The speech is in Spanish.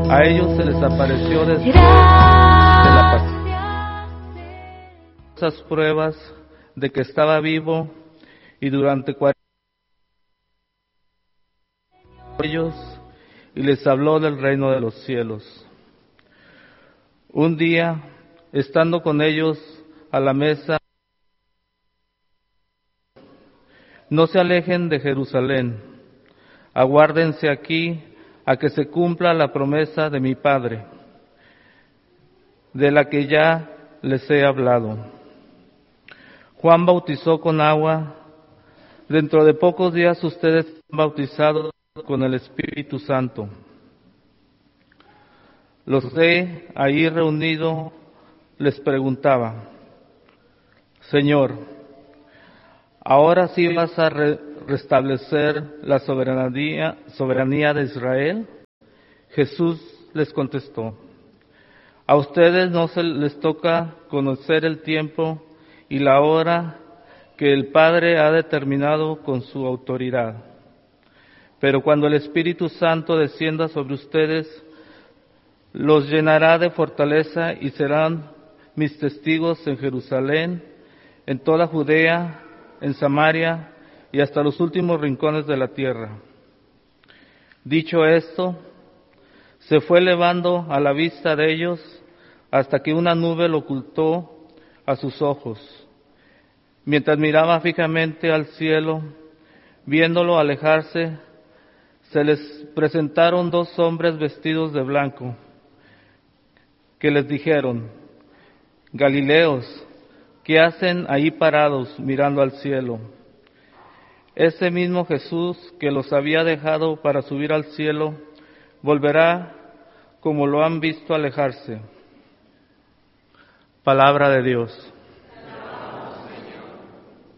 A ellos se les apareció desde la pasión esas pruebas de que estaba vivo, y durante 40 ellos y les habló del reino de los cielos. Un día, estando con ellos a la mesa, no se alejen de Jerusalén, aguárdense aquí a que se cumpla la promesa de mi Padre, de la que ya les he hablado. Juan bautizó con agua, dentro de pocos días ustedes serán bautizados con el Espíritu Santo. Los de ahí reunidos les preguntaba: Señor, ¿ahora sí vas a restablecer la soberanía de Israel? Jesús les contestó: a ustedes no se les toca conocer el tiempo y la hora que el Padre ha determinado con su autoridad. Pero cuando el Espíritu Santo descienda sobre ustedes, los llenará de fortaleza y serán mis testigos en Jerusalén, en toda Judea, en Samaria y hasta los últimos rincones de la tierra. Dicho esto, se fue elevando a la vista de ellos hasta que una nube lo ocultó a sus ojos. Mientras miraba fijamente al cielo, viéndolo alejarse, se les presentaron dos hombres vestidos de blanco, que les dijeron: Galileos, ¿qué hacen ahí parados mirando al cielo? Ese mismo Jesús que los había dejado para subir al cielo, volverá como lo han visto alejarse. Palabra de Dios.